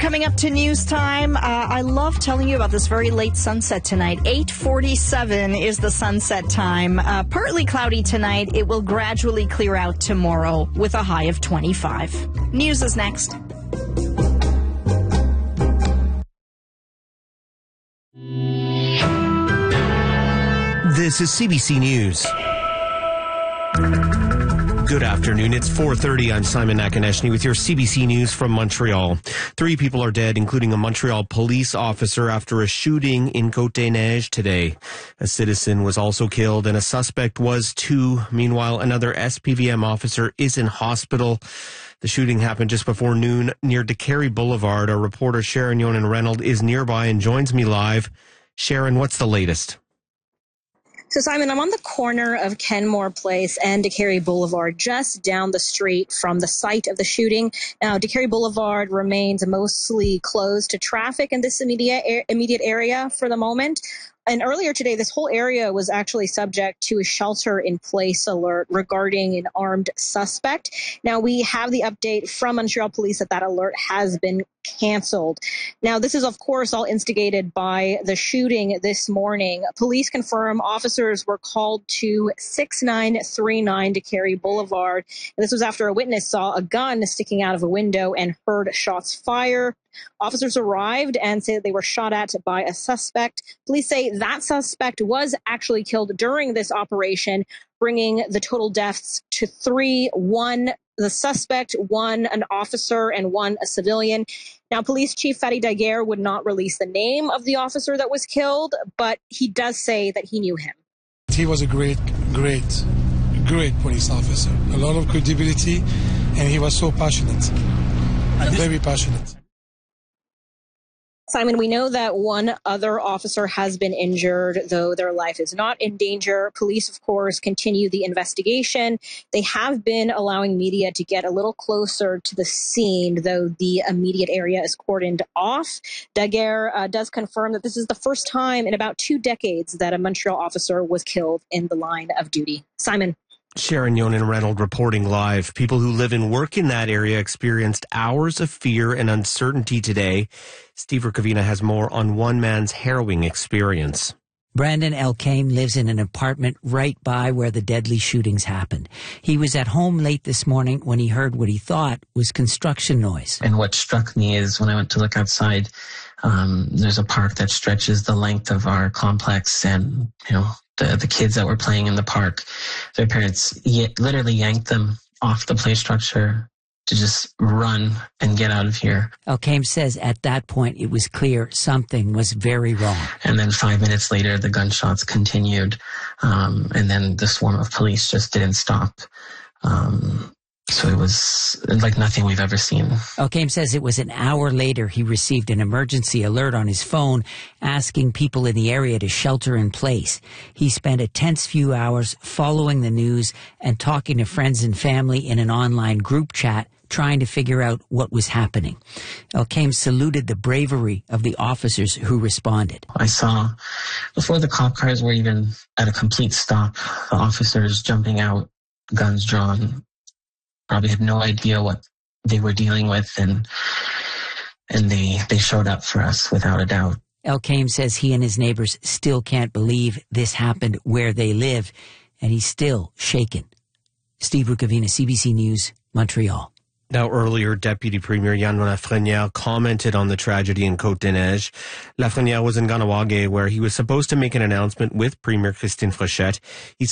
coming up to news time. I love telling you about this very late sunset tonight. 8:47 is the sunset time. Partly cloudy tonight. It will gradually clear out tomorrow with a high of 25. News is next. This is CBC News. Good afternoon. It's 4:30. I'm Simon Nakaneshny with your CBC News from Montreal. 3 people are dead, including a Montreal police officer, after a shooting in Côte-des-Neiges today. A citizen was also killed and a suspect was too. Meanwhile, another SPVM officer is in hospital. The shooting happened just before noon near DeCarey Boulevard. Our reporter Sharon Yonan-Reynolds is nearby and joins me live. Sharon, what's the latest? So, Simon, I'm on the corner of Kenmore Place and DeCarey Boulevard, just down the street from the site of the shooting. Now, DeCarey Boulevard remains mostly closed to traffic in this immediate area for the moment. And earlier today, this whole area was actually subject to a shelter-in-place alert regarding an armed suspect. Now, we have the update from Montreal Police that alert has been canceled. Now, this is, of course, all instigated by the shooting this morning. Police confirm officers were called to 6939 DeCarey Boulevard. And this was after a witness saw a gun sticking out of a window and heard shots fire. Officers arrived and said they were shot at by a suspect. Police say that suspect was actually killed during this operation, bringing the total deaths to 3, 1 the suspect, 1 an officer, and 1 a civilian. Now, Police Chief Fadi Daguerre would not release the name of the officer that was killed, but he does say that he knew him. He was a great police officer. A lot of credibility, and he was so passionate, very passionate. Simon, we know that 1 other officer has been injured, though their life is not in danger. Police, of course, continue the investigation. They have been allowing media to get a little closer to the scene, though the immediate area is cordoned off. Daguerre does confirm that this is the first time in about 2 decades that a Montreal officer was killed in the line of duty. Simon. Sharon Yonan-Reynolds reporting live. People who live and work in that area experienced hours of fear and uncertainty today. Steve Rukavina has more on one man's harrowing experience. Brandon Elkane lives in an apartment right by where the deadly shootings happened. He was at home late this morning when he heard what he thought was construction noise. And what struck me is when I went to look outside, there's a park that stretches the length of our complex, and, the kids that were playing in the park, their parents literally yanked them off the play structure to just run and get out of here. Elkane says at that point it was clear something was very wrong. And then 5 minutes later, the gunshots continued, and then the swarm of police just didn't stop. So it was like nothing we've ever seen. Elkane says it was an hour later he received an emergency alert on his phone asking people in the area to shelter in place. He spent a tense few hours following the news and talking to friends and family in an online group chat, trying to figure out what was happening. Elkane saluted the bravery of the officers who responded. I saw, before the cop cars were even at a complete stop, the officers jumping out, guns drawn, probably had no idea what they were dealing with, and they showed up for us without a doubt. Elkane says he and his neighbors still can't believe this happened where they live, and he's still shaken. Steve Rukavina, CBC News, Montreal. Now, earlier, Deputy Premier Yann Lafrenière commented on the tragedy in Côte-des-Neiges. Lafrenière was in Kahnawake, where he was supposed to make an announcement with Premier Christine Fréchette. He